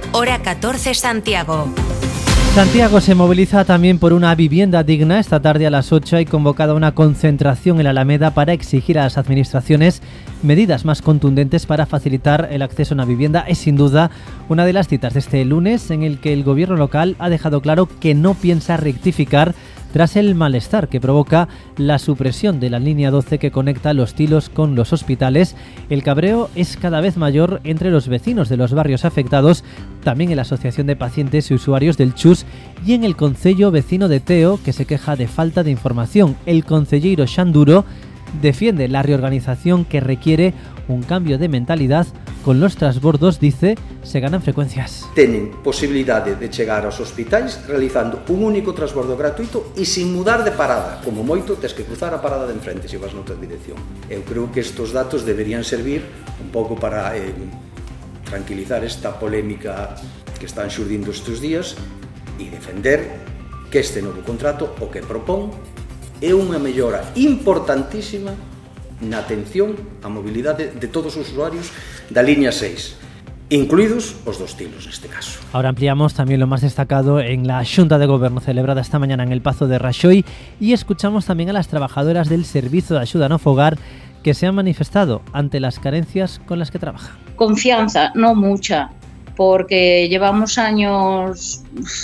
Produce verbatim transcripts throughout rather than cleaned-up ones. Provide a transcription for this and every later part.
hora catorce Santiago. Santiago se moviliza también por una vivienda digna. Esta tarde a las ocho hay convocada una concentración en la Alameda para exigir a las administraciones medidas más contundentes para facilitar el acceso a una vivienda. Es sin duda una de las citas de este lunes en el que el gobierno local ha dejado claro que no piensa rectificar tras el malestar que provoca la supresión de la línea doce que conecta Los Tilos con los hospitales. El cabreo es cada vez mayor entre los vecinos de los barrios afectados, también en la Asociación de Pacientes y Usuarios del Chus y en el concello vecino de Teo, que se queja de falta de información. El concelleiro Xanduro defiende la reorganización que requiere un cambio de mentalidad. Con los transbordos, dice, se ganan frecuencias. Tenen posibilidade de chegar aos hospitais realizando un único transbordo gratuito e sin mudar de parada. Como moito, tes que cruzar a parada de enfrente se vas noutra dirección. Eu creo que estes datos deberían servir un pouco para eh, tranquilizar esta polémica que están xurdindo estes días e defender que este novo contrato o que propón é unha mellora importantísima na atención á mobilidade de todos os usuarios da línea seis, incluídos os dos Tilos neste caso. Ahora ampliamos también lo más destacado en la Xunta de Gobierno celebrada esta mañana en el Pazo de Raxoi y escuchamos también a las trabajadoras del Servicio de Axuda no Fogar que se han manifestado ante las carencias con las que trabajan. Confianza, no mucha, porque llevamos años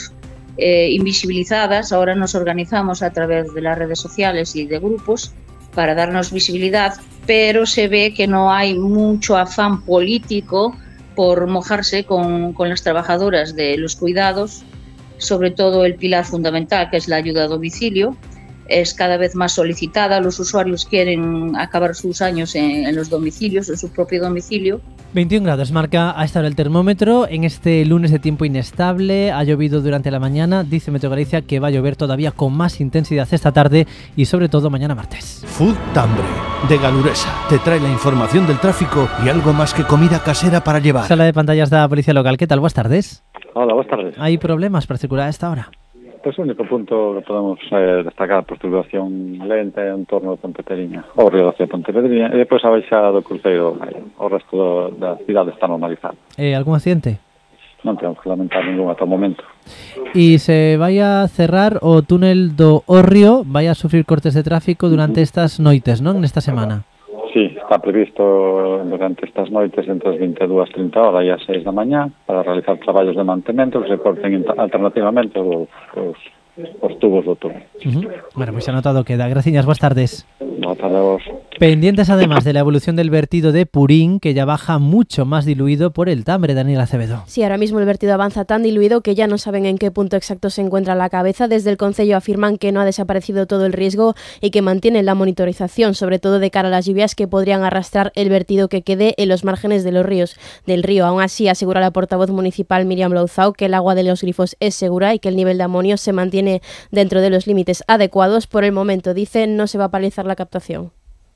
eh, invisibilizadas, ahora nos organizamos a través de las redes sociales y de grupos para darnos visibilidad, pero se ve que no hay mucho afán político por mojarse con, con las trabajadoras de los cuidados, sobre todo el pilar fundamental, que es la ayuda a domicilio. Es cada vez más solicitada, los usuarios quieren acabar sus años en, en los domicilios, en su propio domicilio. veintiún grados marca a esta hora el termómetro en este lunes de tiempo inestable. Ha llovido durante la mañana, dice Meteo Galicia que va a llover todavía con más intensidad esta tarde y sobre todo mañana martes. Food Tambre, de Galuresa, te trae la información del tráfico y algo más que comida casera para llevar. Sala de pantallas de la Policía Local, ¿qué tal? Buenas tardes. Hola, buenas tardes. ¿Hay problemas para circular a esta hora? Pues el único punto que podemos eh, destacar por circulación lenta en torno de Pontevedriña, o río hacia Pontevedriña, e depois a baixada do cruceiro, o resto da cidade está normalizado. Eh, ¿Algún accidente? Non temos que lamentar ningún ata o momento. ¿Y se vaya a cerrar o túnel do Orrio vaya a sufrir cortes de tráfico durante uh-huh. estas noites, non? Nesta semana? Sí, está previsto durante estas noites entre as vinte e dúas e trinta horas e as seis da mañá para realizar traballos de mantemento que se corten alternativamente os, os, os tubos do túnel. Uh-huh. Bueno, pues anotado queda. Gracias, buenas tardes. Buenas tardes a vos. Pendientes además de la evolución del vertido de Purín, que ya baja mucho más diluido por el Tambre, Daniel Acevedo. Sí, ahora mismo el vertido avanza tan diluido que ya no saben en qué punto exacto se encuentra la cabeza. Desde el concello afirman que no ha desaparecido todo el riesgo y que mantienen la monitorización, sobre todo de cara a las lluvias que podrían arrastrar el vertido que quede en los márgenes de los ríos del río. Aún así, asegura la portavoz municipal Miriam Louzao que el agua de los grifos es segura y que el nivel de amonio se mantiene dentro de los límites adecuados. Por el momento, dice, no se va a paralizar la captación.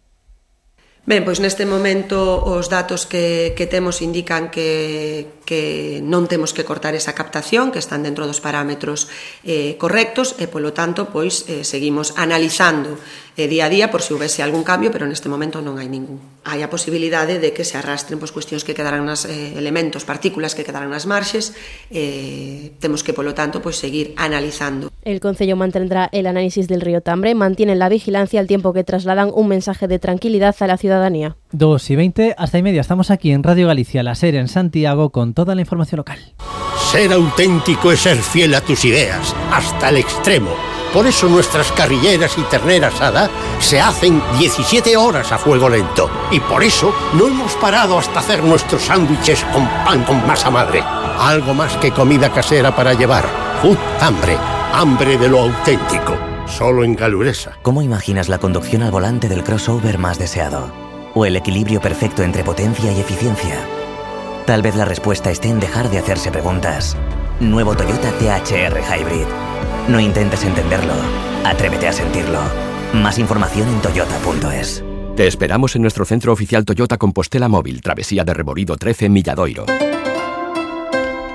Ben, pois neste momento os datos que, que temos indican que, que non temos que cortar esa captación, que están dentro dos parámetros eh, correctos e, polo tanto, pois eh, seguimos analizando eh, día a día por se houvese algún cambio, pero neste momento non hai ningún. Hai a posibilidade de que se arrastren pois, cuestións que quedarán nas eh, elementos, partículas que quedarán nas marxes, eh, temos que, polo tanto, pois seguir analizando. El concello mantendrá el análisis del río Tambre, mantienen la vigilancia al tiempo que trasladan un mensaje de tranquilidad a la ciudadanía. dos y veinte, hasta y media. Estamos aquí en Radio Galicia, la SER en Santiago, con toda la información local. Ser auténtico es ser fiel a tus ideas, hasta el extremo. Por eso nuestras carrilleras y ternera asada se hacen diecisiete horas a fuego lento. Y por eso no hemos parado hasta hacer nuestros sándwiches con pan con masa madre. Algo más que comida casera para llevar. Food Tambre, hambre de lo auténtico. Solo en Galuresa. ¿Cómo imaginas la conducción al volante del crossover más deseado? ¿O el equilibrio perfecto entre potencia y eficiencia? Tal vez la respuesta esté en dejar de hacerse preguntas. Nuevo Toyota T H R Hybrid. No intentes entenderlo, atrévete a sentirlo. Más información en toyota punto es. Te esperamos en nuestro centro oficial Toyota Compostela Móvil, Travesía de Reborido trece, Milladoiro.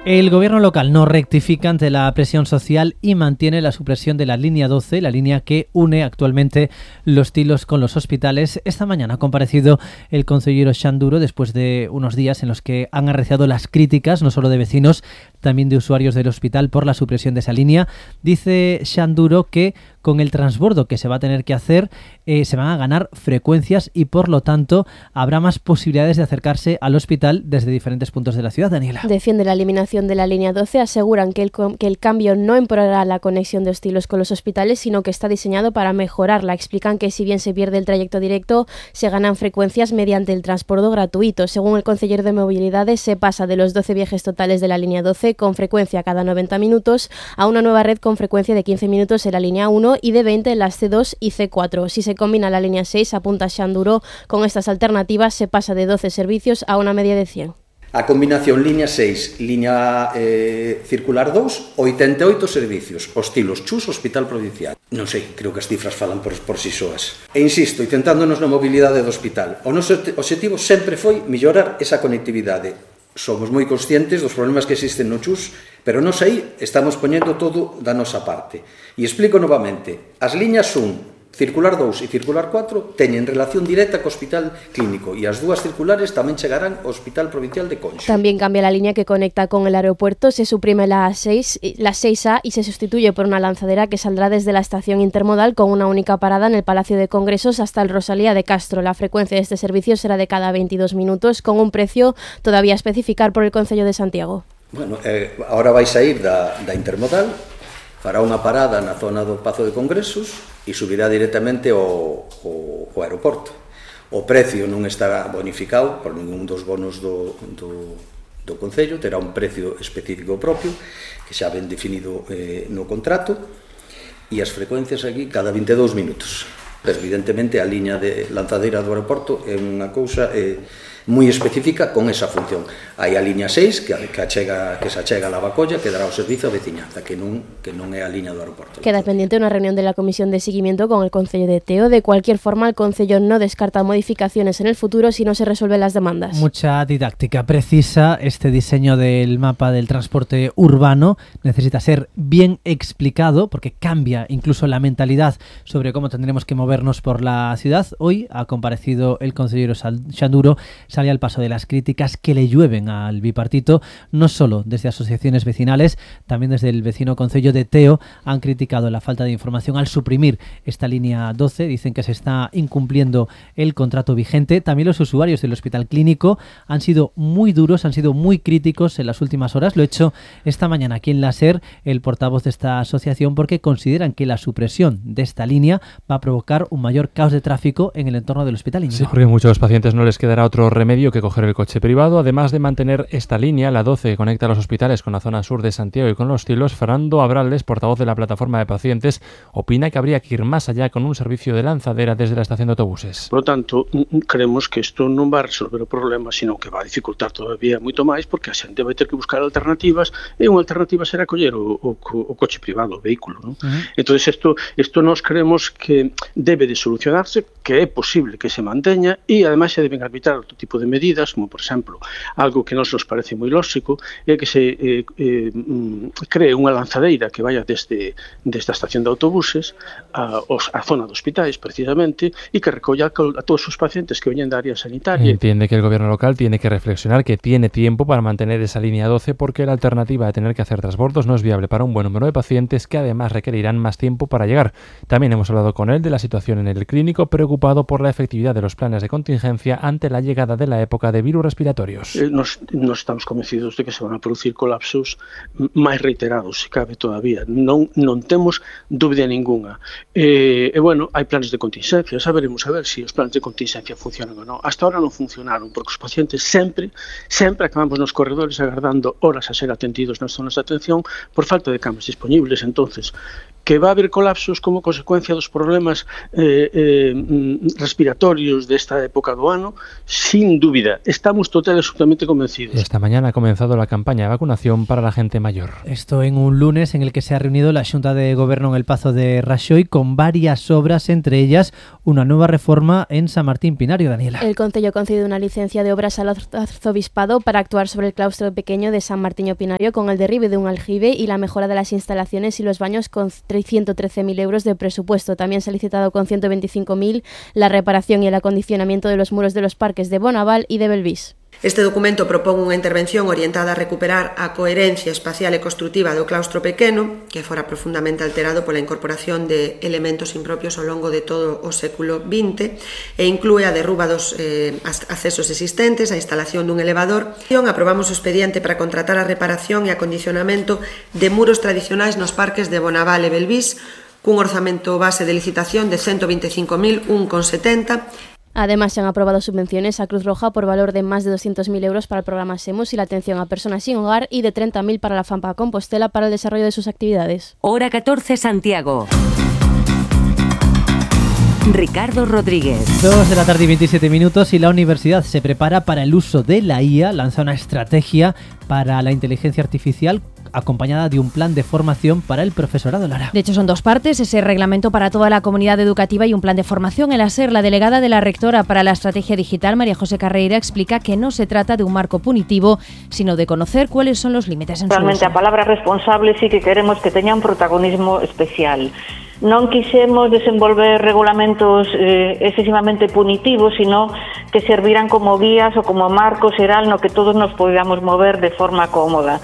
El gobierno local no rectifica ante la presión social y mantiene la supresión de la línea doce, la línea que une actualmente Los Tilos con los hospitales. Esta mañana ha comparecido el concejero Xanduro después de unos días en los que han arreciado las críticas, no solo de vecinos, también de usuarios del hospital por la supresión de esa línea. Dice Xanduro que con el transbordo que se va a tener que hacer eh, se van a ganar frecuencias y por lo tanto habrá más posibilidades de acercarse al hospital desde diferentes puntos de la ciudad. Daniela. Defiende la eliminación de la línea doce, aseguran que el, que el cambio no empeorará la conexión de Los Tilos con los hospitales, sino que está diseñado para mejorarla. Explican que si bien se pierde el trayecto directo, se ganan frecuencias mediante el transbordo gratuito. Según el concejero de Movilidades, se pasa de los doce viajes totales de la línea doce con frecuencia cada noventa minutos a una nueva red con frecuencia de quince minutos en la línea uno y de veinte en las C dos y C cuatro. Si se combina la línea seis, apunta Xanduro, con estas alternativas se pasa de doce servicios a una media de cien. A combinación línea seis, línea eh, circular dous, oitenta e oito servicios, Os Tilos, Chus, Hospital Provincial. Non sei, creo que as cifras falan por, por si soas. E insisto, intentándonos na mobilidade do hospital. O noso objetivo sempre foi mellorar esa conectividade. Somos moi conscientes dos problemas que existen no Chus, pero nos aí estamos poñendo todo da nosa parte. E explico novamente, as liñas un, circular dous e circular catro teñen relación directa co hospital clínico e as dúas circulares tamén chegarán ao Hospital Provincial de Conxo. También cambia la línea que conecta con el aeropuerto, se suprime la seis, la seis A y se sustituye por una lanzadera que saldrá desde la estación intermodal con una única parada en el Palacio de Congresos hasta el Rosalía de Castro. La frecuencia de este servicio será de cada veintidós minutos con un precio todavía a especificar por el Concello de Santiago. Bueno, eh, ahora vais a ir da, da intermodal, fará unha parada na zona do Pazo de Congresos e subirá directamente ao, ao, ao aeroporto. O precio non estará bonificado por ningún dos bonos do, do, do Concello, terá un precio específico propio que xa ben definido eh, no contrato e as frecuencias aquí cada vinte e dous minutos. Pero evidentemente a liña de lanzadeira do aeroporto é unha cousa eh, moi específica con esa función. Hai a liña seis que, que, achega, que se achega a Lavacolla que dará o servizo a veciñanza, que non, que non é a liña do aeroporto. Queda pendiente una reunión de la Comisión de Seguimiento con el Concello de Teo. De cualquier forma, el Concello no descarta modificaciones en el futuro si no se resuelven las demandas. Mucha didáctica precisa. Este diseño del mapa del transporte urbano necesita ser bien explicado porque cambia incluso la mentalidad sobre cómo tendremos que movernos por la ciudad. Hoy ha comparecido el concejero Xanduro, sale al paso de las críticas que le llueven al bipartito, no solo desde asociaciones vecinales, también desde el vecino concello de Teo han criticado la falta de información al suprimir esta línea doce, dicen que se está incumpliendo el contrato vigente. También los usuarios del Hospital Clínico han sido muy duros, han sido muy críticos en las últimas horas, lo he hecho esta mañana aquí en la SER, el portavoz de esta asociación, porque consideran que la supresión de esta línea va a provocar un mayor caos de tráfico en el entorno del hospital. Sí, porque a muchos pacientes no les quedará otro remedio que coger el coche privado. Además de mantener esta línea, la doce que conecta los hospitales con la zona sur de Santiago y con Los Tilos, Fernando Abrales, portavoz de la plataforma de pacientes, opina que habría que ir más allá con un servicio de lanzadera desde la estación de autobuses. Por lo tanto, creemos que isto non va a resolver o problema, sino que va a dificultar todavía moito máis, porque a xente vai ter que buscar alternativas, e unha alternativa será coller o, o, o coche privado, o vehículo, non? Uh-huh. Entón, isto, isto nós creemos que debe de solucionarse, que é posible que se manteña, e ademais se deben arbitrar outro tipo de medidas, como por exemplo, algo que nos nos parece moi lóxico, é que se eh, eh, cree unha lanzadeira que vaya desde, desde a estación de autobuses a, a zona de hospitais, precisamente, e que recolla a todos os pacientes que veñen da área sanitaria. Entiende que el gobierno local tiene que reflexionar que tiene tiempo para mantener esa línea doce, porque la alternativa de tener que hacer transbordos no es viable para un buen número de pacientes que además requerirán más tiempo para llegar. También hemos hablado con él de la situación en el clínico, preocupado por la efectividad de los planes de contingencia ante la llegada de la época de virus respiratorios. Eh, nos, nos estamos convencidos de que se van a producir colapsos máis reiterados, se cabe todavía. Non, non temos dúbida ninguna. E, eh, bueno, hai planes de contingencia, saberemos a ver se si os planes de contingencia funcionan ou non. Hasta ahora non funcionaron, porque os pacientes sempre, sempre acabamos nos corredores agardando horas a ser atendidos nas zonas de atención por falta de camas disponibles. Entonces, que va a haber colapsos como consecuencia dos problemas eh, eh, respiratorios desta época do ano, sin dúbida. Estamos total y absolutamente convencidos. Esta mañana ha comenzado la campaña de vacunación para la gente mayor. Esto en un lunes en el que se ha reunido la Xunta de Gobierno en el Pazo de Raxoi con varias obras, entre ellas una nueva reforma en San Martín Pinario, Daniela. El Concello concede una licencia de obras al Arzobispado para actuar sobre el claustro pequeño de San Martín Pinario con el derribe de un aljibe y la mejora de las instalaciones y los baños con ciento trece mil euros de presupuesto. También se ha licitado con ciento veinticinco mil la reparación y el acondicionamiento de los muros de los parques de Bonaval y de Belvís. Este documento propón unha intervención orientada a recuperar a coherencia espacial e construtiva do claustro pequeno, que fora profundamente alterado pola incorporación de elementos impropios ao longo de todo o século vinte, e inclúe a derruba dos eh, accesos existentes, a instalación dun elevador. Aprobamos o expediente para contratar a reparación e acondicionamento de muros tradicionais nos parques de Bonaval e Belvís, cun orzamento base de licitación de ciento veinticinco mil un coma setenta. Además, se han aprobado subvenciones a Cruz Roja por valor de más de doscientos mil euros para el programa SEMUS y la atención a personas sin hogar y de treinta mil para la FAMPA Compostela para el desarrollo de sus actividades. Hora catorce, Santiago. Ricardo Rodríguez. dos de la tarde y veintisiete minutos y la universidad se prepara para el uso de la I A, lanza una estrategia para la inteligencia artificial acompañada de un plan de formación para el profesorado, Lara. De hecho, son dos partes, ese reglamento para toda la comunidad educativa y un plan de formación. En la SER, la delegada de la rectora para la estrategia digital, María José Carreira, explica que no se trata de un marco punitivo, sino de conocer cuáles son los límites en su uso. Realmente, a palabra responsable sí que queremos que teña un protagonismo especial. Non quixemos desenvolver regulamentos eh, excesivamente punitivos, sino que serviran como guías ou como marco xeral no que todos nos podamos mover de forma cómoda.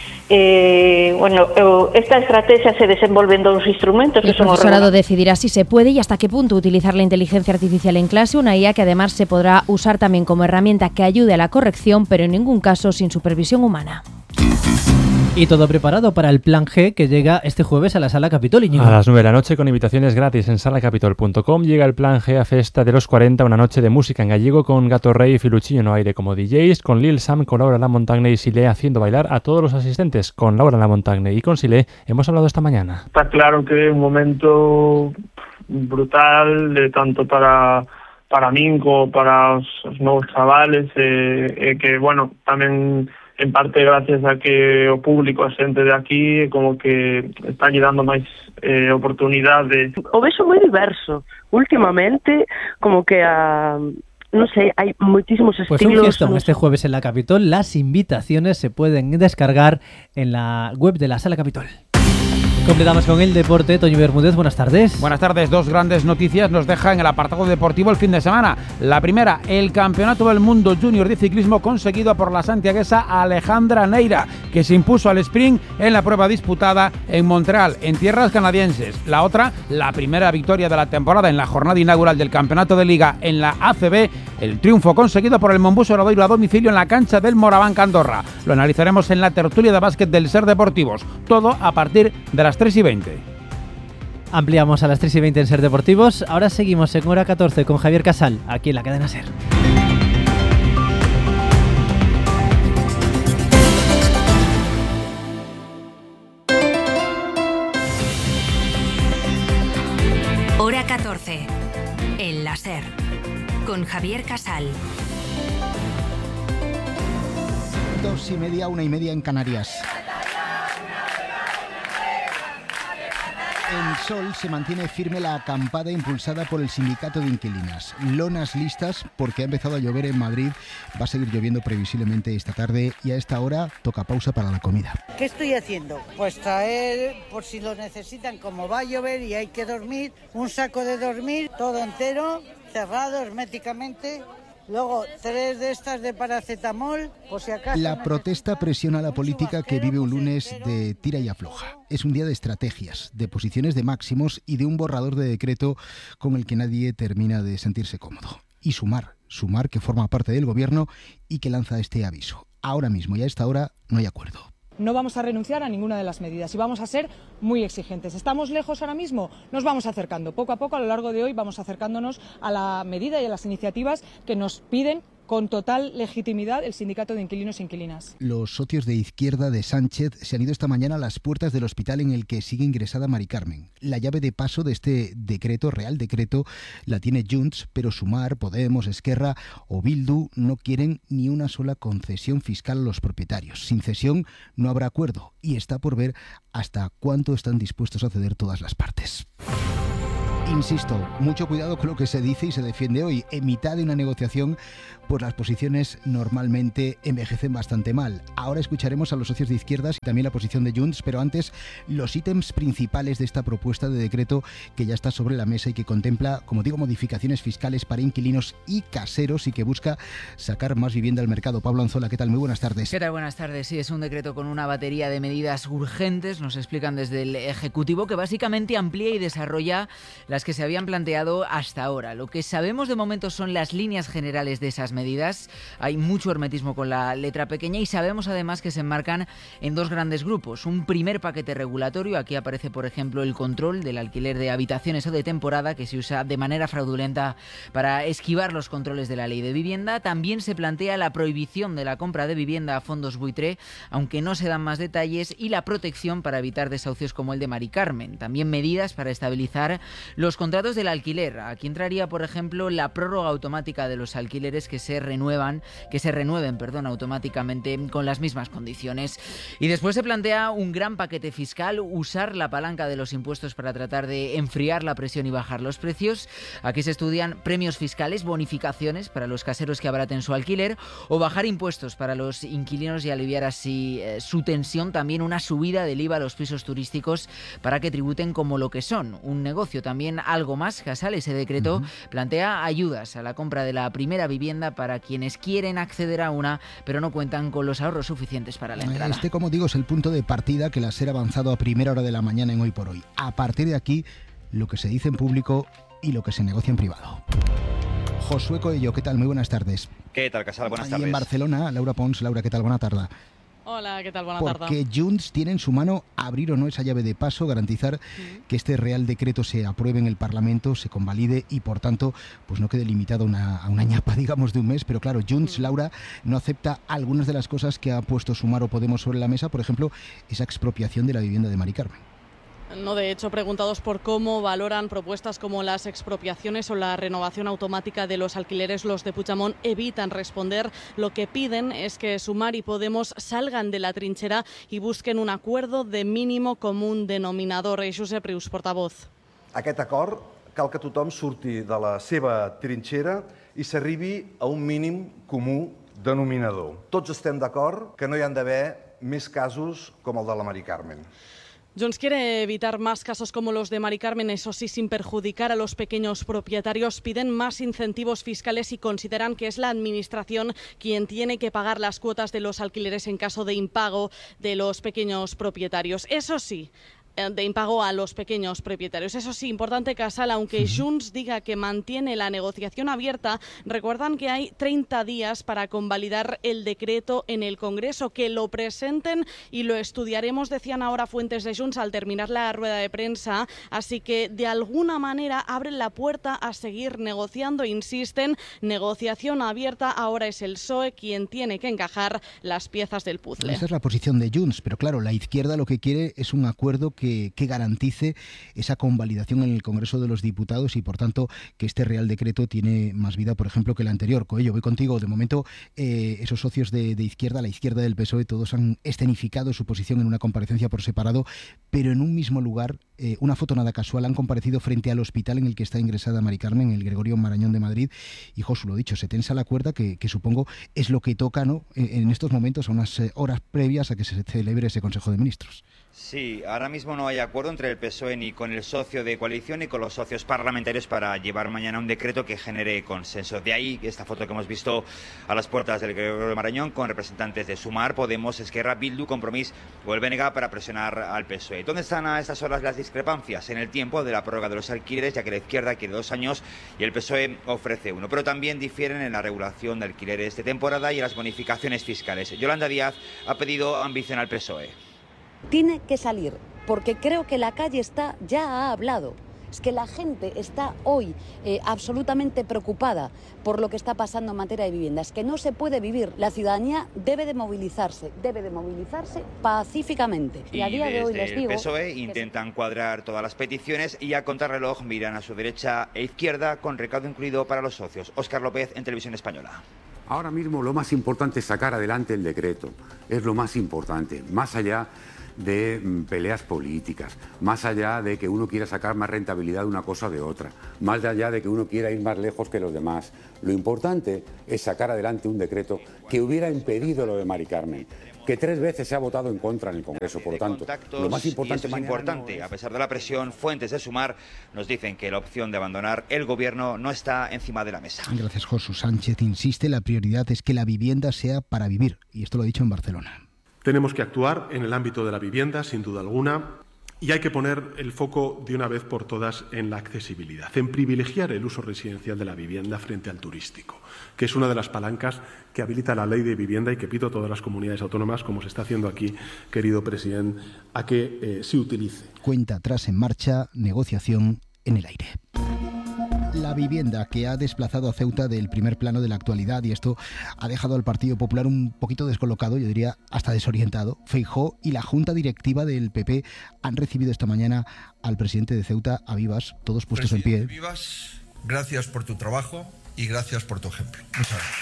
Eh, bueno, esta estrategia se desenvolve en dos instrumentos. El profesorado decidirá si se puede y hasta qué punto utilizar la inteligencia artificial en clase, una I A que además se podrá usar también como herramienta que ayude a la corrección, pero en ningún caso sin supervisión humana. Y todo preparado para el Plan G que llega este jueves a la Sala Capitol. Íñigo. A las nueve de la noche con invitaciones gratis en sala capitol punto com llega el Plan G a Festa de los cuarenta, una noche de música en gallego con Gato Rey y Filuchinho no Aire como D Js, con Lil Sam, con Laura Lamontagne y Silé haciendo bailar a todos los asistentes. Con Laura Lamontagne y con Silé hemos hablado esta mañana. Está claro que es un momento brutal, de tanto para para min como para os, os novos chavales, e eh, eh, que, bueno, tamén en parte gracias a que o público, a xente de aquí, como que está lle dando máis eh, oportunidade. O vexo moi diverso. Últimamente, como que a... no sé, hay muchísimos estilos. Pues un fiestón este jueves en la Capitol. Las invitaciones se pueden descargar en la web de la Sala Capitol. Completamos con el deporte. Toño Bermúdez, buenas tardes. Buenas tardes. Dos grandes noticias nos deja en el apartado deportivo el fin de semana. La primera, el Campeonato del Mundo Junior de Ciclismo conseguido por la santiaguesa Alejandra Neira, que se impuso al sprint en la prueba disputada en Montreal, en tierras canadienses. La otra, la primera victoria de la temporada en la jornada inaugural del Campeonato de Liga en la A C B, el triunfo conseguido por el Monbuso Obradoiro a domicilio en la cancha del Moraván Andorra. Lo analizaremos en la tertulia de básquet del SER Deportivos. Todo a partir de las tres y veinte. Ampliamos a las tres y veinte en SER Deportivos. Ahora seguimos en hora catorce con Javier Casal, aquí en la cadena SER. Hora catorce, en la SER, con Javier Casal. Dos y media, una y media en Canarias. En Sol se mantiene firme la acampada impulsada por el sindicato de inquilinas. Lonas listas porque ha empezado a llover en Madrid. Va a seguir lloviendo previsiblemente esta tarde y a esta hora toca pausa para la comida. ¿Qué estoy haciendo? Pues traer, por si lo necesitan, como va a llover y hay que dormir, un saco de dormir, todo entero, cerrado herméticamente. Luego, tres de estas de paracetamol, por si acaso... La protesta presiona a la política que vive un lunes de tira y afloja. Es un día de estrategias, de posiciones de máximos y de un borrador de decreto con el que nadie termina de sentirse cómodo. Y Sumar, Sumar que forma parte del gobierno y que lanza este aviso. Ahora mismo y a esta hora no hay acuerdo. No vamos a renunciar a ninguna de las medidas y vamos a ser muy exigentes. ¿Estamos lejos ahora mismo? Nos vamos acercando. Poco a poco, a lo largo de hoy, vamos acercándonos a la medida y a las iniciativas que nos piden con total legitimidad el sindicato de inquilinos e inquilinas. Los socios de izquierda de Sánchez se han ido esta mañana a las puertas del hospital en el que sigue ingresada Mari Carmen. La llave de paso de este decreto, Real Decreto, la tiene Junts, pero Sumar, Podemos, Esquerra o Bildu no quieren ni una sola concesión fiscal a los propietarios. Sin cesión no habrá acuerdo y está por ver hasta cuánto están dispuestos a ceder todas las partes. Insisto, mucho cuidado con lo que se dice y se defiende hoy. En mitad de una negociación, pues las posiciones normalmente envejecen bastante mal. Ahora escucharemos a los socios de izquierdas y también la posición de Junts, pero antes los ítems principales de esta propuesta de decreto que ya está sobre la mesa y que contempla, como digo, modificaciones fiscales para inquilinos y caseros y que busca sacar más vivienda al mercado. Pablo Anzola, ¿qué tal? Muy buenas tardes. ¿Qué tal? Buenas tardes. Sí, es un decreto con una batería de medidas urgentes, nos explican desde el Ejecutivo, que básicamente amplía y desarrolla las que se habían planteado hasta ahora. Lo que sabemos de momento son las líneas generales de esas medidas. Hay mucho hermetismo con la letra pequeña y sabemos además que se enmarcan en dos grandes grupos. Un primer paquete regulatorio, aquí aparece por ejemplo el control del alquiler de habitaciones o de temporada que se usa de manera fraudulenta para esquivar los controles de la ley de vivienda. También se plantea la prohibición de la compra de vivienda a fondos buitre, aunque no se dan más detalles, y la protección para evitar desahucios como el de Mari Carmen. También medidas para estabilizar los contratos del alquiler. Aquí entraría, por ejemplo, la prórroga automática de los alquileres que se renuevan, que se renueven, perdón, automáticamente con las mismas condiciones. Y después se plantea un gran paquete fiscal, usar la palanca de los impuestos para tratar de enfriar la presión y bajar los precios. Aquí se estudian premios fiscales, bonificaciones para los caseros que abaraten su alquiler o bajar impuestos para los inquilinos y aliviar así eh, su tensión. También una subida del I V A a los pisos turísticos para que tributen como lo que son, un negocio. También algo más, Casal, ese decreto uh-huh. plantea ayudas a la compra de la primera vivienda para quienes quieren acceder a una, pero no cuentan con los ahorros suficientes para la entrada. Este, como digo, es el punto de partida que la SER ha avanzado a primera hora de la mañana en Hoy por Hoy. A partir de aquí, lo que se dice en público y lo que se negocia en privado. Josué Coello, ¿qué tal? Muy buenas tardes. ¿Qué tal, Casal? Buenas Ahí tardes. En Barcelona, Laura Pons. Laura, ¿qué tal? Buena tarde. Hola, ¿qué tal? Buena tarde. Porque Junts tiene en su mano abrir o no esa llave de paso, garantizar uh-huh. que este Real Decreto se apruebe en el Parlamento, se convalide y, por tanto, pues no quede limitado a una, a una ñapa, digamos, de un mes. Pero claro, Junts, uh-huh. Laura, no acepta algunas de las cosas que ha puesto Sumar o Podemos sobre la mesa, por ejemplo, esa expropiación de la vivienda de Mari Carmen. No, de hecho, preguntados por cómo valoran propuestas como las expropiaciones o la renovación automática de los alquileres, los de Puigdemont evitan responder. Lo que piden es que Sumar y Podemos salgan de la trinchera y busquen un acuerdo de mínimo común denominador. Josep Rius, portavoz. Aquest acord cal que tothom surti de la seva trinxera i s'arribi a un mínim comú denominador. Tots estem d'acord que no hi han d'haver més casos com el de la Mari Carmen. Junts quiere evitar más casos como los de Mari Carmen, eso sí, sin perjudicar a los pequeños propietarios. Piden más incentivos fiscales y consideran que es la Administración quien tiene que pagar las cuotas de los alquileres en caso de impago de los pequeños propietarios. Eso sí, de impago a los pequeños propietarios. Eso sí, importante, Casal, aunque Junts diga que mantiene la negociación abierta, recuerdan que hay treinta días para convalidar el decreto en el Congreso, que lo presenten y lo estudiaremos, decían ahora fuentes de Junts al terminar la rueda de prensa, así que de alguna manera abren la puerta a seguir negociando, insisten, negociación abierta, ahora es el P S O E quien tiene que encajar las piezas del puzzle. Esa es la posición de Junts, pero claro, la izquierda lo que quiere es un acuerdo que Que, que garantice esa convalidación en el Congreso de los Diputados y, por tanto, que este Real Decreto tiene más vida, por ejemplo, que el anterior. Coello, voy contigo. De momento, eh, esos socios de, de izquierda, la izquierda del P S O E, todos han escenificado su posición en una comparecencia por separado, pero en un mismo lugar, eh, una foto nada casual, han comparecido frente al hospital en el que está ingresada Mari Carmen, el Gregorio Marañón de Madrid, y Josu, lo dicho, se tensa la cuerda, que, que supongo es lo que toca, ¿no?, en, en estos momentos, a unas eh, horas previas a que se celebre ese Consejo de Ministros. Sí, ahora mismo no hay acuerdo entre el P S O E ni con el socio de coalición ni con los socios parlamentarios para llevar mañana un decreto que genere consenso. De ahí esta foto que hemos visto a las puertas del Gregorio Marañón con representantes de Sumar, Podemos, Esquerra, Bildu, Compromís o el B N G para presionar al P S O E. ¿Dónde están a estas horas las discrepancias? En el tiempo de la prórroga de los alquileres, ya que la izquierda quiere dos años y el P S O E ofrece uno. Pero también difieren en la regulación de alquileres de temporada y en las bonificaciones fiscales. Yolanda Díaz ha pedido ambición al P S O E. Tiene que salir, porque creo que la calle está, ya ha hablado. Es que la gente está hoy eh, absolutamente preocupada por lo que está pasando en materia de vivienda. Es que no se puede vivir. La ciudadanía debe de movilizarse, debe de movilizarse pacíficamente. Y, y a día de hoy les digo... el P S O E intentan se... cuadrar todas las peticiones y a contrarreloj miran a su derecha e izquierda con recaudo incluido para los socios. Óscar López en Televisión Española. Ahora mismo lo más importante es sacar adelante el decreto. Es lo más importante, más allá de mm, peleas políticas, más allá de que uno quiera sacar más rentabilidad de una cosa o de otra, más allá de que uno quiera ir más lejos que los demás. Lo importante es sacar adelante un decreto que hubiera impedido lo de Mari Carmen, que tres veces se ha votado en contra en el Congreso. Por lo tanto, lo más importante es importante, no es... a pesar de la presión, fuentes de Sumar nos dicen que la opción de abandonar el gobierno no está encima de la mesa. Gracias, Josu. Sánchez insiste, la prioridad es que la vivienda sea para vivir, y esto lo ha dicho en Barcelona. Tenemos que actuar en el ámbito de la vivienda, sin duda alguna, y hay que poner el foco de una vez por todas en la accesibilidad, en privilegiar el uso residencial de la vivienda frente al turístico, que es una de las palancas que habilita la ley de vivienda y que pido a todas las comunidades autónomas, como se está haciendo aquí, querido presidente, a que eh, se utilice. Cuenta atrás en marcha, negociación en el aire. La vivienda que ha desplazado a Ceuta del primer plano de la actualidad, y esto ha dejado al Partido Popular un poquito descolocado, yo diría hasta desorientado. Feijóo y la Junta Directiva del P P han recibido esta mañana al presidente de Ceuta, a Vivas, todos puestos presidente en pie. Vivas, gracias por tu trabajo y gracias por tu ejemplo. Muchas gracias.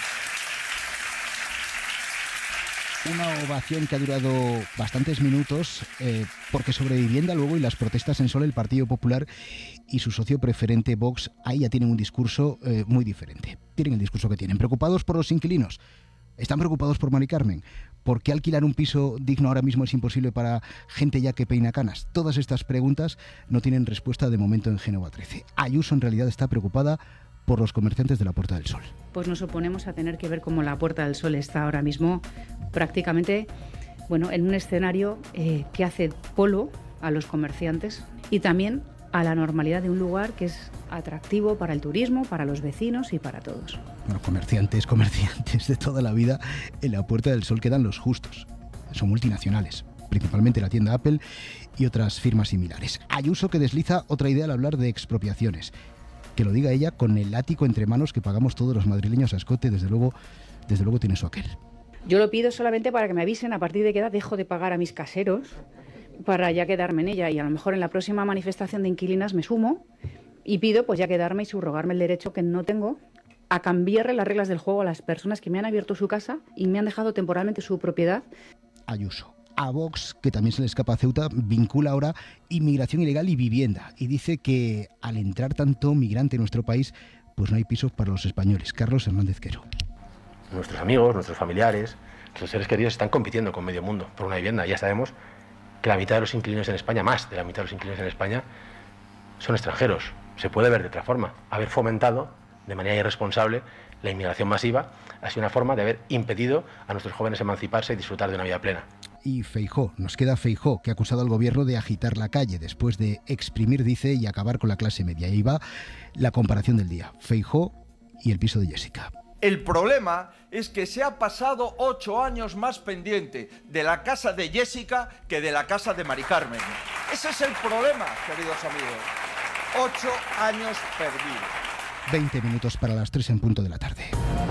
Una ovación que ha durado bastantes minutos, eh, porque sobre vivienda luego y las protestas en Sol, el Partido Popular y su socio preferente Vox, ahí ya tienen un discurso eh, muy diferente. Tienen el discurso que tienen. Preocupados por los inquilinos. Están preocupados por Mari Carmen. ¿Por qué alquilar un piso digno ahora mismo es imposible para gente ya que peina canas? Todas estas preguntas no tienen respuesta de momento en Génova trece. Ayuso en realidad está preocupada por los comerciantes de la Puerta del Sol. Pues nos oponemos a tener que ver cómo la Puerta del Sol está ahora mismo prácticamente, bueno, en un escenario eh, que hace polo a los comerciantes y también a la normalidad de un lugar que es atractivo para el turismo, para los vecinos y para todos. Bueno, comerciantes, comerciantes de toda la vida, en la Puerta del Sol quedan los justos. Son multinacionales, principalmente la tienda Apple y otras firmas similares. Ayuso que desliza otra idea al hablar de expropiaciones. Que lo diga ella con el ático entre manos que pagamos todos los madrileños a escote, desde luego, desde luego tiene su aquel. Yo lo pido solamente para que me avisen a partir de qué edad dejo de pagar a mis caseros para ya quedarme en ella, y a lo mejor en la próxima manifestación de inquilinas me sumo y pido pues ya quedarme y subrogarme el derecho que no tengo a cambiarle las reglas del juego a las personas que me han abierto su casa y me han dejado temporalmente su propiedad. Ayuso. A Vox, que también se le escapa a Ceuta, vincula ahora inmigración ilegal y vivienda, y dice que al entrar tanto migrante en nuestro país, pues no hay pisos para los españoles. Carlos Hernández Quero. Nuestros amigos, nuestros familiares, nuestros seres queridos están compitiendo con medio mundo por una vivienda. Ya sabemos que la mitad de los inquilinos en España, más de la mitad de los inquilinos en España, son extranjeros. Se puede ver de otra forma. Haber fomentado de manera irresponsable la inmigración masiva ha sido una forma de haber impedido a nuestros jóvenes emanciparse y disfrutar de una vida plena. Y Feijóo, nos queda Feijóo, que ha acusado al gobierno de agitar la calle después de exprimir, dice, y acabar con la clase media. Y ahí va la comparación del día. Feijóo y el piso de Jessica. El problema es que se ha pasado ocho años más pendiente de la casa de Jessica que de la casa de Mari Carmen. Ese es el problema, queridos amigos. Ocho años perdidos. veinte minutos para las tres en punto de la tarde.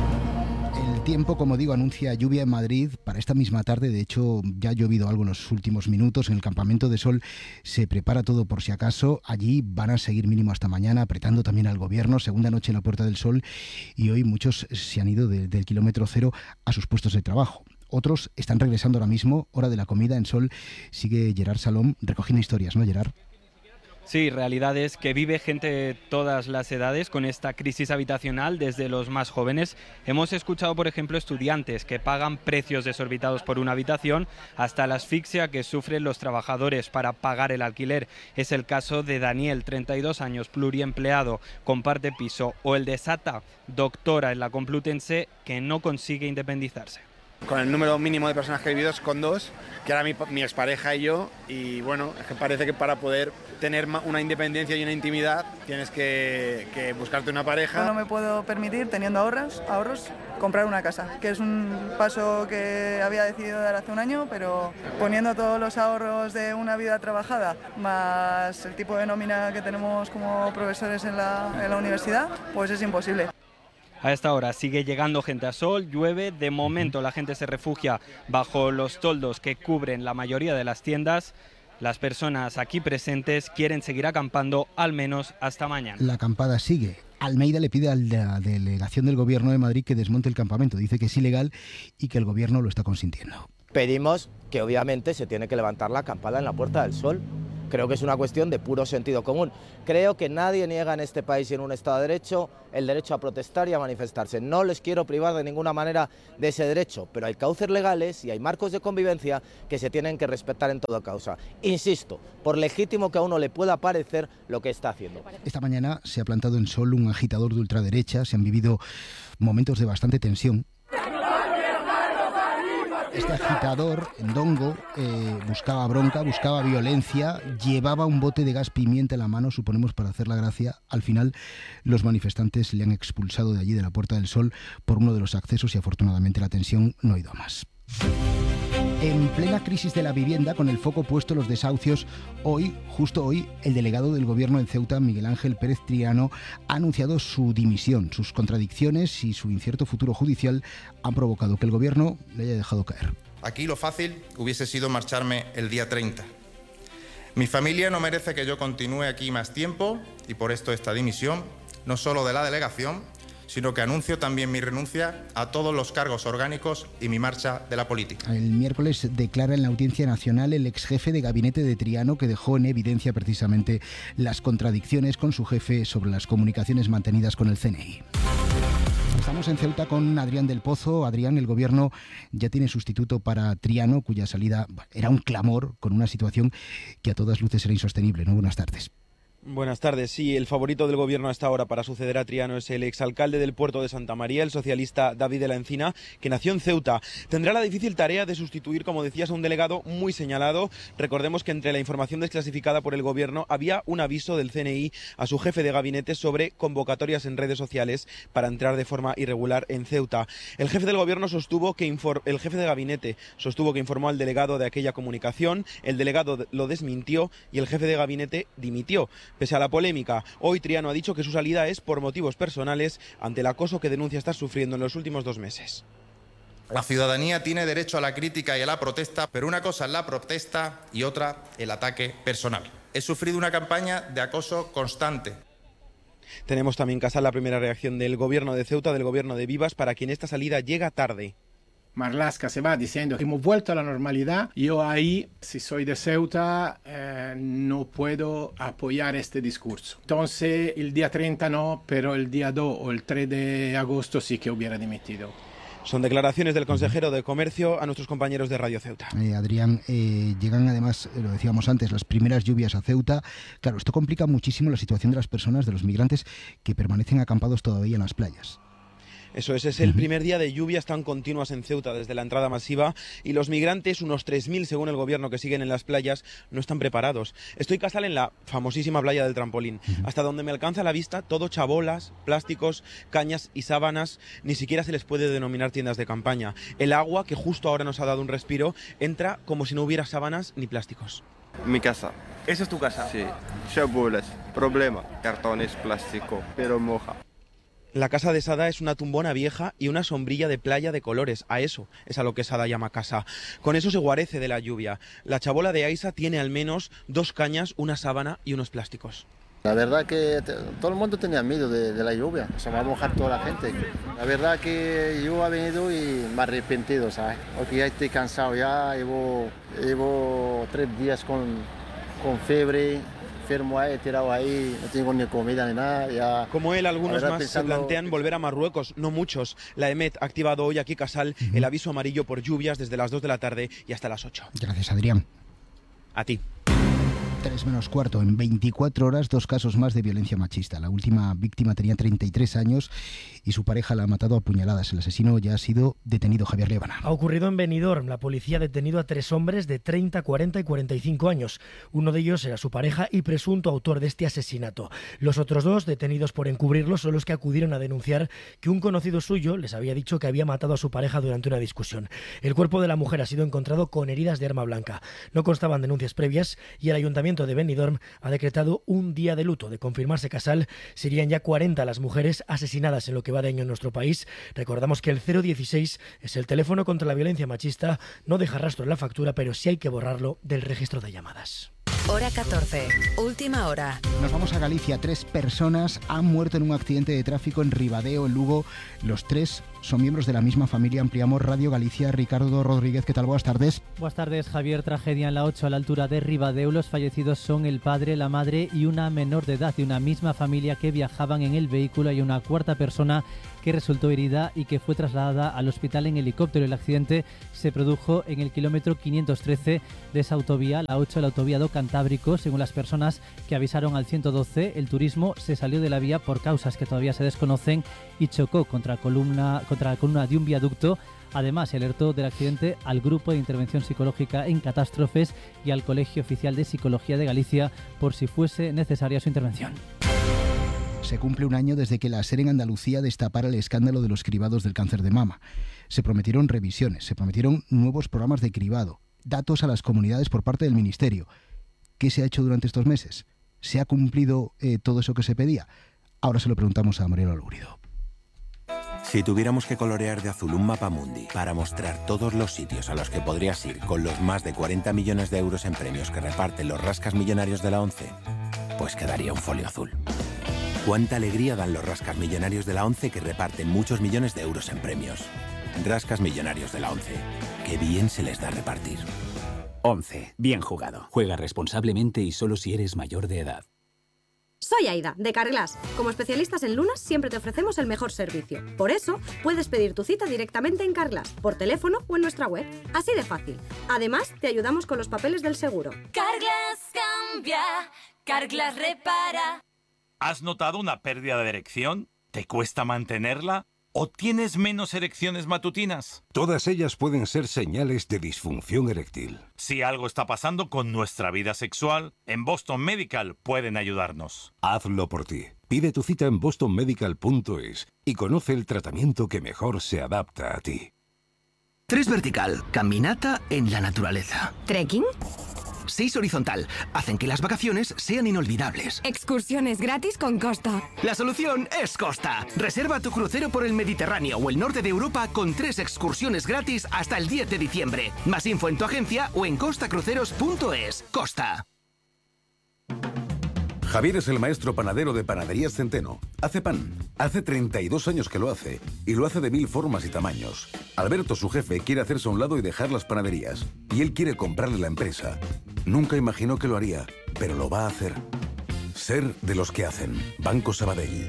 El tiempo, como digo, anuncia lluvia en Madrid para esta misma tarde. De hecho, ya ha llovido algo en los últimos minutos. En el Campamento de Sol se prepara todo por si acaso. Allí van a seguir mínimo hasta mañana, apretando también al gobierno. Segunda noche en la Puerta del Sol, y hoy muchos se han ido de, del kilómetro cero a sus puestos de trabajo. Otros están regresando ahora mismo, hora de la comida. En Sol sigue Gerard Salom recogiendo historias, ¿no, Gerard? Sí, realidades que vive gente de todas las edades con esta crisis habitacional, desde los más jóvenes. Hemos escuchado, por ejemplo, estudiantes que pagan precios desorbitados por una habitación, hasta la asfixia que sufren los trabajadores para pagar el alquiler. Es el caso de Daniel, treinta y dos años, pluriempleado, comparte piso, o el de Sata, doctora en la Complutense, que no consigue independizarse. Con el número mínimo de personas que he vivido es con dos, que era mi, mi expareja y yo, y bueno, es que parece que para poder tener una independencia y una intimidad tienes que, que buscarte una pareja. No me puedo permitir, teniendo ahorros, ahorros, comprar una casa, que es un paso que había decidido dar hace un año, pero poniendo todos los ahorros de una vida trabajada, más el tipo de nómina que tenemos como profesores en la, en la universidad, pues es imposible. A esta hora sigue llegando gente a Sol, llueve, de momento la gente se refugia bajo los toldos que cubren la mayoría de las tiendas. Las personas aquí presentes quieren seguir acampando al menos hasta mañana. La acampada sigue. Almeida le pide a la delegación del Gobierno de Madrid que desmonte el campamento. Dice que es ilegal y que el Gobierno lo está consintiendo. Pedimos que obviamente se tiene que levantar la acampada en la Puerta del Sol. Creo que es una cuestión de puro sentido común. Creo que nadie niega en este país y en un Estado de Derecho el derecho a protestar y a manifestarse. No les quiero privar de ninguna manera de ese derecho, pero hay cauces legales y hay marcos de convivencia que se tienen que respetar en toda causa. Insisto, por legítimo que a uno le pueda parecer lo que está haciendo. Esta mañana se ha plantado en Sol un agitador de ultraderecha, se han vivido momentos de bastante tensión. Este agitador, Ndongo, eh, buscaba bronca, buscaba violencia, llevaba un bote de gas pimienta en la mano, suponemos para hacer la gracia. Al final, los manifestantes le han expulsado de allí, de la Puerta del Sol, por uno de los accesos y afortunadamente la tensión no ha ido a más. En plena crisis de la vivienda, con el foco puesto en los desahucios, hoy, justo hoy, el delegado del Gobierno en Ceuta, Miguel Ángel Pérez Triano, ha anunciado su dimisión. Sus contradicciones y su incierto futuro judicial han provocado que el Gobierno le haya dejado caer. Aquí lo fácil hubiese sido marcharme el día treinta. Mi familia no merece que yo continúe aquí más tiempo y por esto esta dimisión, no solo de la delegación, sino que anuncio también mi renuncia a todos los cargos orgánicos y mi marcha de la política. El miércoles declara en la Audiencia Nacional el ex jefe de gabinete de Triano, que dejó en evidencia precisamente las contradicciones con su jefe sobre las comunicaciones mantenidas con el C N I. Estamos en Ceuta con Adrián del Pozo. Adrián, el Gobierno ya tiene sustituto para Triano, cuya salida era un clamor con una situación que a todas luces era insostenible, ¿no? Buenas tardes. Buenas tardes. Sí, el favorito del Gobierno hasta ahora para suceder a Triano es el exalcalde del puerto de Santa María, el socialista David de la Encina, que nació en Ceuta. Tendrá la difícil tarea de sustituir, como decías, a un delegado muy señalado. Recordemos que entre la información desclasificada por el Gobierno había un aviso del C N I a su jefe de gabinete sobre convocatorias en redes sociales para entrar de forma irregular en Ceuta. El jefe del Gobierno sostuvo que infor- el jefe de gabinete sostuvo que informó al delegado de aquella comunicación, el delegado lo desmintió y el jefe de gabinete dimitió. Pese a la polémica, hoy Triano ha dicho que su salida es por motivos personales ante el acoso que denuncia estar sufriendo en los últimos dos meses. La ciudadanía tiene derecho a la crítica y a la protesta, pero una cosa es la protesta y otra el ataque personal. He sufrido una campaña de acoso constante. Tenemos también, Casal, la primera reacción del Gobierno de Ceuta, del Gobierno de Vivas, para quien esta salida llega tarde. Marlaska se va diciendo que hemos vuelto a la normalidad. Yo ahí, si soy de Ceuta, eh, no puedo apoyar este discurso. Entonces, el día treinta no, pero el día dos o el tres de agosto sí que hubiera dimitido. Son declaraciones del consejero de Comercio a nuestros compañeros de Radio Ceuta. Eh, Adrián, eh, llegan además, eh, lo decíamos antes, las primeras lluvias a Ceuta. Claro, esto complica muchísimo la situación de las personas, de los migrantes que permanecen acampados todavía en las playas. Eso es, es el primer día de lluvias tan continuas en Ceuta desde la entrada masiva y los migrantes, unos tres mil según el Gobierno que siguen en las playas, no están preparados. Estoy, Casal, en la famosísima playa del Trampolín. Hasta donde me alcanza la vista, todo chabolas, plásticos, cañas y sábanas. Ni siquiera se les puede denominar tiendas de campaña. El agua, que justo ahora nos ha dado un respiro, entra como si no hubiera sábanas ni plásticos. Mi casa. ¿Esa es tu casa? Sí. Chabolas, problema, cartones, plástico, pero moja. La casa de Sada es una tumbona vieja y una sombrilla de playa de colores. A eso es a lo que Sada llama casa. Con eso se guarece de la lluvia. La chabola de Aisa tiene al menos dos cañas, una sábana y unos plásticos. La verdad que te, todo el mundo tenía miedo de, de la lluvia. Se va a mojar toda la gente. La verdad que yo he venido y me he arrepentido, ¿sabes? Porque ya estoy cansado. Ya llevo, llevo tres días con, con fiebre. Enfermo ahí, tirado ahí, no tengo ni comida ni nada. Ya, como él, algunos más pensando... se plantean volver a Marruecos, no muchos. La EMET ha activado hoy aquí, Casal, uh-huh. el aviso amarillo por lluvias desde las dos de la tarde y hasta las ocho. Gracias, Adrián. A ti. tres menos cuarto. En veinticuatro horas, dos casos más de violencia machista. La última víctima tenía treinta y tres años y su pareja la ha matado a puñaladas. El asesino ya ha sido detenido. Javier Lévana. Ha ocurrido en Benidorm. La policía ha detenido a tres hombres de treinta, cuarenta y cuarenta y cinco años. Uno de ellos era su pareja y presunto autor de este asesinato. Los otros dos, detenidos por encubrirlo, son los que acudieron a denunciar que un conocido suyo les había dicho que había matado a su pareja durante una discusión. El cuerpo de la mujer ha sido encontrado con heridas de arma blanca. No constaban denuncias previas y el ayuntamiento de Benidorm ha decretado un día de luto. De confirmarse Casal, serían ya cuarenta las mujeres asesinadas en lo que va de año en nuestro país. Recordamos que el cero dieciséis es el teléfono contra la violencia machista. No deja rastro en la factura, pero sí hay que borrarlo del registro de llamadas. Hora catorce, última hora. Nos vamos a Galicia. Tres personas han muerto en un accidente de tráfico en Ribadeo, en Lugo. Los tres son miembros de la misma familia. Ampliamos Radio Galicia. Ricardo Rodríguez, ¿qué tal? Buenas tardes. Buenas tardes, Javier. Tragedia en la ocho a la altura de Ribadeo. Los fallecidos son el padre, la madre y una menor de edad de una misma familia que viajaban en el vehículo. Hay una cuarta persona que resultó herida y que fue trasladada al hospital en helicóptero. El accidente se produjo en el kilómetro quinientos trece de esa autovía, la ocho, la autovía do Cantábrico. Según las personas que avisaron al ciento doce, el turismo se salió de la vía por causas que todavía se desconocen y chocó contra, columna, contra la columna de un viaducto. Además, se alertó del accidente al Grupo de Intervención Psicológica en Catástrofes y al Colegio Oficial de Psicología de Galicia por si fuese necesaria su intervención. Se cumple un año desde que la SER en Andalucía destapara el escándalo de los cribados del cáncer de mama. Se prometieron revisiones, se prometieron nuevos programas de cribado, datos a las comunidades por parte del Ministerio. ¿Qué se ha hecho durante estos meses? ¿Se ha cumplido eh, todo eso que se pedía? Ahora se lo preguntamos a Mariano Lúrido. Si tuviéramos que colorear de azul un mapa mundi para mostrar todos los sitios a los que podrías ir con los más de cuarenta millones de euros en premios que reparten los rascas millonarios de la ONCE, pues quedaría un folio azul. Cuánta alegría dan los rascas millonarios de la ONCE que reparten muchos millones de euros en premios. Rascas millonarios de la ONCE. Qué bien se les da repartir. ONCE. Bien jugado. Juega responsablemente y solo si eres mayor de edad. Soy Aida, de Carglass. Como especialistas en lunas, siempre te ofrecemos el mejor servicio. Por eso, puedes pedir tu cita directamente en Carglass, por teléfono o en nuestra web. Así de fácil. Además, te ayudamos con los papeles del seguro. Carglass cambia, Carglass repara. ¿Has notado una pérdida de erección? ¿Te cuesta mantenerla? ¿O tienes menos erecciones matutinas? Todas ellas pueden ser señales de disfunción eréctil. Si algo está pasando con nuestra vida sexual, en Boston Medical pueden ayudarnos. Hazlo por ti. Pide tu cita en boston medical punto es y conoce el tratamiento que mejor se adapta a ti. Tres vertical, caminata en la naturaleza. ¿Trekking? Seis horizontal, hacen que las vacaciones sean inolvidables. Excursiones gratis con Costa. La solución es Costa. Reserva tu crucero por el Mediterráneo o el norte de Europa con tres excursiones gratis hasta el diez de diciembre. Más info en tu agencia o en costa cruceros punto es. Costa. Javier es el maestro panadero de Panaderías Centeno. Hace pan. Hace treinta y dos años que lo hace. Y lo hace de mil formas y tamaños. Alberto, su jefe, quiere hacerse a un lado y dejar las panaderías. Y él quiere comprarle la empresa. Nunca imaginó que lo haría, pero lo va a hacer. Ser de los que hacen. Banco Sabadell.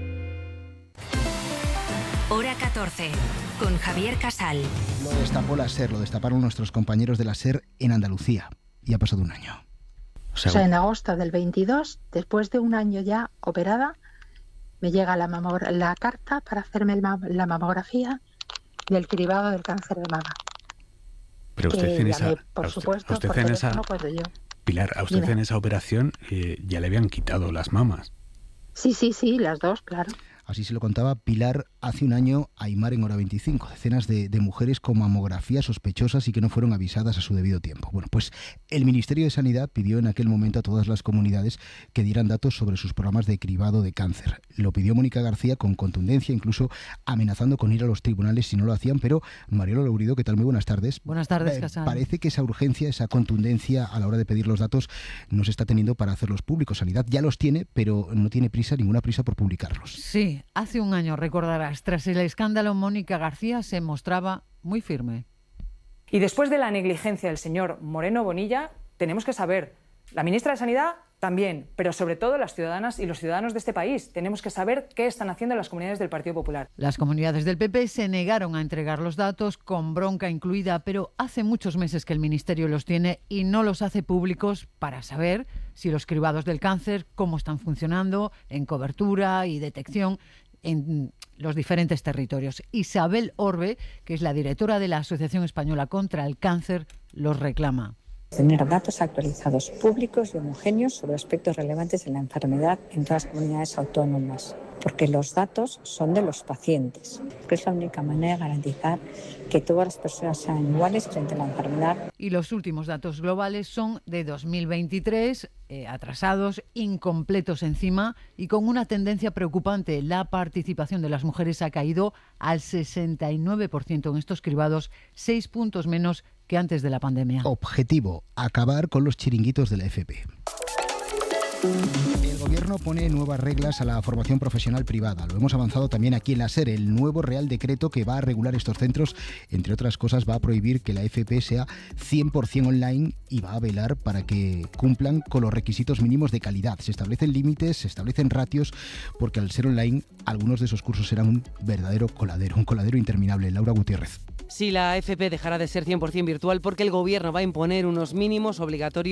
Hora catorce, con Javier Casal. Lo destapó la SER, lo destaparon nuestros compañeros de la SER en Andalucía. Y ha pasado un año. O sea, en agosto del veintidós, después de un año ya operada, me llega la, mamor- la carta para hacerme el ma- la mamografía del cribado del cáncer de mama. Pero usted Que en esa, llamé, por a usted, supuesto, a usted por en teléfono esa, puedo yo. Pilar, a usted Dime. en esa operación eh, ya le habían quitado las mamas. Sí, sí, sí, las dos, claro. Así se lo contaba Pilar hace un año a Aymar en Hora veinticinco. Decenas de, de mujeres con mamografías sospechosas y que no fueron avisadas a su debido tiempo. Bueno, pues el Ministerio de Sanidad pidió en aquel momento a todas las comunidades que dieran datos sobre sus programas de cribado de cáncer. Lo pidió Mónica García con contundencia, incluso amenazando con ir a los tribunales si no lo hacían. Pero, Marielo Laurido, ¿qué tal? Muy buenas tardes. Buenas tardes, Eh, Casal. Parece que esa urgencia, esa contundencia a la hora de pedir los datos no se está teniendo para hacerlos públicos. Sanidad ya los tiene, pero no tiene prisa, ninguna prisa por publicarlos. Sí, hace un año, recordarás, tras el escándalo, Mónica García se mostraba muy firme. Y después de la negligencia del señor Moreno Bonilla, tenemos que saber, la ministra de Sanidad también, pero sobre todo las ciudadanas y los ciudadanos de este país. Tenemos que saber qué están haciendo las comunidades del Partido Popular. Las comunidades del P P se negaron a entregar los datos, con bronca incluida, pero hace muchos meses que el Ministerio los tiene y no los hace públicos para saber si los cribados del cáncer, cómo están funcionando en cobertura y detección en los diferentes territorios. Isabel Orbe, que es la directora de la Asociación Española contra el Cáncer, los reclama. Tener datos actualizados, públicos y homogéneos sobre aspectos relevantes de la enfermedad en todas las comunidades autónomas, porque los datos son de los pacientes, que es la única manera de garantizar que todas las personas sean iguales frente a la enfermedad. Y los últimos datos globales son de dos mil veintitrés, eh, atrasados, incompletos encima y con una tendencia preocupante. La participación de las mujeres ha caído al sesenta y nueve por ciento en estos cribados, seis puntos menos que antes de la pandemia. Objetivo: acabar con los chiringuitos de la F P. El Gobierno pone nuevas reglas a la formación profesional privada. Lo hemos avanzado también aquí en la SER. El nuevo Real Decreto que va a regular estos centros, entre otras cosas, va a prohibir que la F P sea cien por ciento online y va a velar para que cumplan con los requisitos mínimos de calidad. Se establecen límites, se establecen ratios, porque al ser online, algunos de esos cursos serán un verdadero coladero, un coladero interminable. Laura Gutiérrez. Sí, la F P dejará de ser cien por ciento virtual porque el Gobierno va a imponer unos mínimos obligatorios